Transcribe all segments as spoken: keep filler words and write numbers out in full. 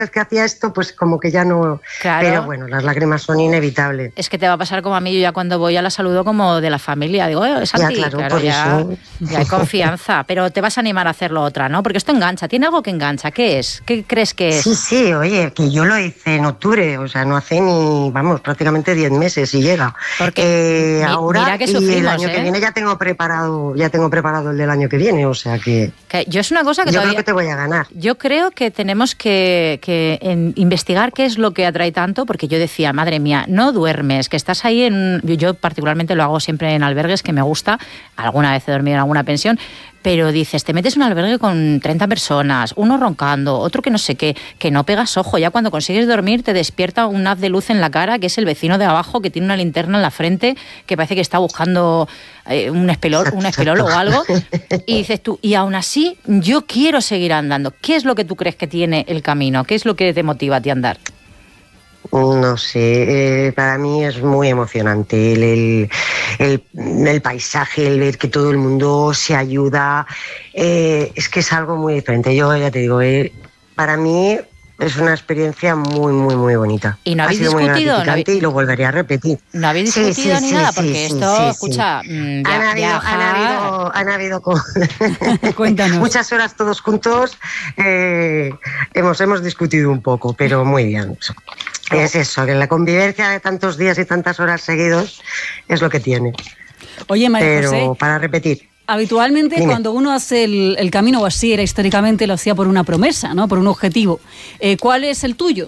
que hacía esto, pues como que ya no... Claro. Pero bueno, las lágrimas son inevitables. Es que te va a pasar como a mí, yo ya cuando voy ya la saludo como de la familia. Digo, eh, Santi, ya, claro, claro, por ya, eso. ya hay confianza. Pero te vas a animar a hacerlo otra, ¿no? Porque esto engancha. ¿Tiene algo que engancha? ¿Qué es? ¿Qué crees que es? Sí, sí, oye, que yo lo hice en octubre, o sea, no hace ni, vamos, prácticamente diez meses y llega. Porque eh, mi, ahora mira que y sufrimos, el año ¿eh? que viene ya tengo preparado, ya tengo preparado el del año que viene, o sea que... que yo es una cosa que yo todavía... creo que te voy a ganar. Yo creo que tenemos que, que en investigar qué es lo que atrae tanto, porque yo decía, madre mía, no duermes, que estás ahí en... Yo particularmente lo hago siempre en albergues, que me gusta, alguna vez he dormido en alguna pensión, pero dices, te metes en un albergue con treinta personas, uno roncando, otro que no sé qué, que no pegas ojo, ya cuando consigues dormir te despierta un haz de luz en la cara, que es el vecino de abajo, que tiene una linterna en la frente, que parece que está buscando eh, un espelol, un espelol o algo, y dices tú, y aún así yo quiero seguir andando. ¿Qué es lo que tú crees que tiene el camino? ¿Qué es lo que te motiva a ti a andar? No sé, eh, para mí es muy emocionante el, el, el, el paisaje, el ver que todo el mundo se ayuda, eh, es que es algo muy diferente. Yo ya te digo, eh, para mí es una experiencia muy, muy, muy bonita. ¿Y no habéis ha sido discutido? Muy gratificante ¿No habéis... y lo volvería a repetir. ¿No habéis sí, discutido sí, ni sí, nada? sí, Porque sí, esto, sí, escucha, sí. Via- Han habido, viajar... han habido, han habido con... Cuéntanos. muchas horas todos juntos, eh, hemos, hemos discutido un poco, pero muy bien. Es eso, que la convivencia de tantos días y tantas horas seguidos es lo que tiene. Oye, María Pero José, para repetir. habitualmente Dime. cuando uno hace el, el camino, o así era históricamente, lo hacía por una promesa, ¿no? Por un objetivo. Eh, ¿Cuál es el tuyo?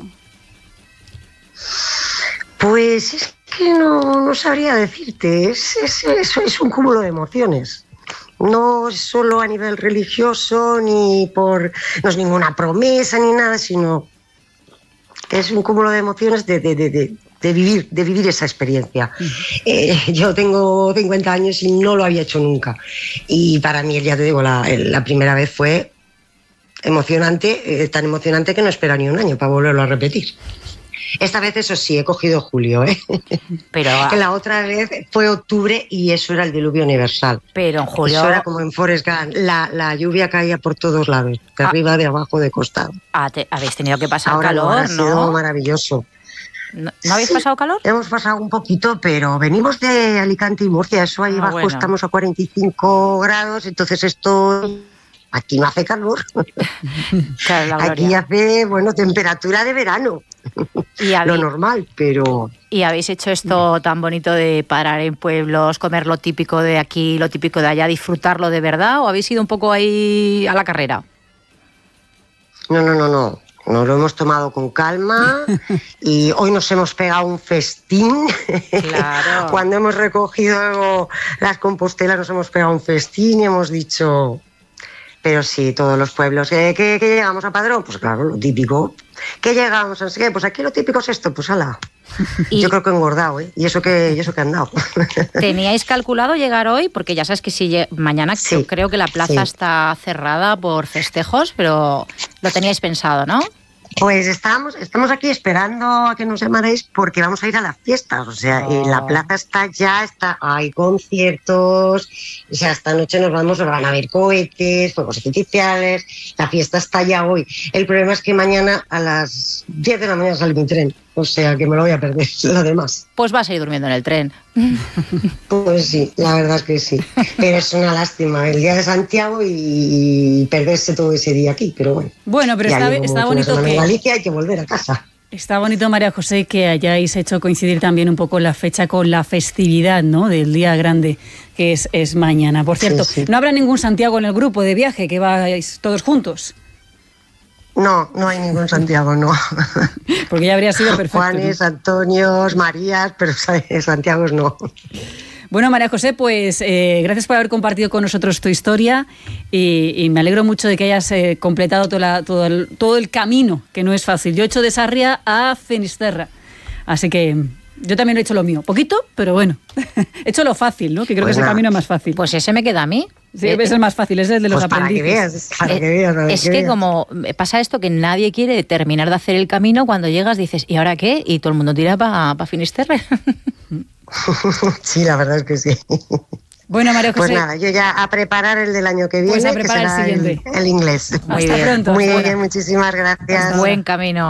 Pues es que no, no sabría decirte, es, es, es, es un cúmulo de emociones. No solo a nivel religioso, ni por... no es ninguna promesa ni nada, sino es un cúmulo de emociones de, de, de, de, de, vivir, de vivir esa experiencia. Uh-huh. Eh, yo tengo cincuenta años y no lo había hecho nunca. Y para mí, ya te digo, la, la primera vez fue emocionante, eh, tan emocionante que no espero ni un año para volverlo a repetir. Esta vez, eso sí, he cogido julio, ¿eh? Pero que la otra vez fue octubre y eso era el diluvio universal. Pero en julio... Eso era como en Forrest Gump. La, la lluvia caía por todos lados, de ah. arriba, de abajo, de costado. Ah, te, habéis tenido que pasar Ahora calor, no, ha ¿no? sido maravilloso. ¿No, ¿no habéis sí, pasado calor? Hemos pasado un poquito, pero venimos de Alicante y Murcia. Eso ahí ah, abajo bueno. Estamos a cuarenta y cinco grados, entonces esto... Aquí no hace calor. Claro, aquí hace, bueno, temperatura de verano. ¿Y habéis, lo normal, pero... ¿Y habéis hecho esto tan bonito de parar en pueblos, comer lo típico de aquí, lo típico de allá, disfrutarlo de verdad? ¿O habéis ido un poco ahí a la carrera? No, no, no, no. Nos lo hemos tomado con calma y hoy nos hemos pegado un festín. Claro. Cuando hemos recogido las compostelas nos hemos pegado un festín y hemos dicho... Pero sí, todos los pueblos. ¿Qué, qué, qué llegamos a Padrón? Pues claro, lo típico. ¿Qué llegamos? No sé qué. Pues aquí lo típico es esto, pues ala. ¿Y? Yo creo que he engordado, ¿eh? Y eso que, y eso que he andado. ¿Teníais calculado llegar hoy? Porque ya sabes que si lleg- mañana sí, yo creo que la plaza sí. está cerrada por festejos, pero lo teníais pensado, ¿no? Pues estamos, estamos aquí esperando a que nos llamaréis porque vamos a ir a las fiestas. O sea, oh. la plaza está ya, está, hay conciertos. O sea, esta noche nos vamos, nos van a ver cohetes, fuegos artificiales. La fiesta está ya hoy. El problema es que mañana a las diez de la mañana sale mi tren. O sea, que me lo voy a perder, lo demás. Pues vas a ir durmiendo en el tren. Pues sí, la verdad es que sí. Pero es una lástima el día de Santiago y perderse todo ese día aquí, pero bueno. Bueno, pero está, está bonito que... En Galicia hay que volver a casa. Está bonito, María José, que hayáis hecho coincidir también un poco la fecha con la festividad, ¿no?, del día grande, que es, es mañana. Por cierto, sí, sí. ¿No habrá ningún Santiago en el grupo de viaje, que vais todos juntos? No, no hay ningún Santiago, no. Porque ya habría sido perfecto. Juanes, ¿no? Antonios, Marías, pero Santiagos no. Bueno, María José, pues eh, gracias por haber compartido con nosotros tu historia y, y me alegro mucho de que hayas eh, completado toda la, todo, el, todo el camino, que no es fácil. Yo he hecho de Sarria a Finisterra, así que yo también he hecho lo mío. Poquito, pero bueno. He hecho lo fácil, ¿no? Que creo pues que es el camino más fácil. Pues ese me queda a mí. Sí, es el más fácil, es el de los pues aprendices. Para que veas, para que veas, para es que, que veas. Como pasa esto que nadie quiere terminar de hacer el camino, cuando llegas dices, ¿y ahora qué? Y todo el mundo tira para pa Finisterre. Sí, la verdad es que sí. Bueno, María José. Pues nada, yo ya a preparar el del año que viene, pues a preparar que será el siguiente. El, el inglés. Muy Hasta bien. Pronto. Muy Hasta bien, muchísimas gracias. Buen camino.